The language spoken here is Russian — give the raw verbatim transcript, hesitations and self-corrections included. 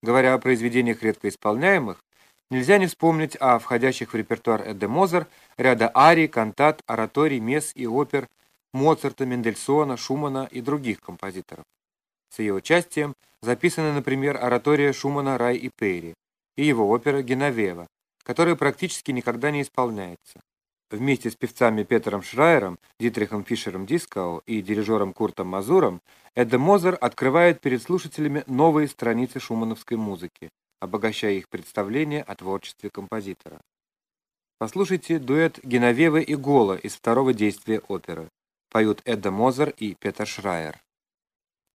Говоря о произведениях редко исполняемых, нельзя не вспомнить о входящих в репертуар Эдде Мозер ряда арий, кантат, ораторий, мес и опер Моцарта, Мендельсона, Шумана и других композиторов. С ее участием записаны, например, оратория Шумана «Рай и Пейри» и его опера «Геновева», которая практически никогда не исполняется. Вместе с певцами Петером Шрайером, Дитрихом Фишером-Дискау и дирижером Куртом Мазуром Эдде Мозер открывает перед слушателями новые страницы шумановской музыки, обогащая их представление о творчестве композитора. Послушайте дуэт Геновевы и Гола из второго действия оперы. Поют Эдде Мозер и Петер Шрайер.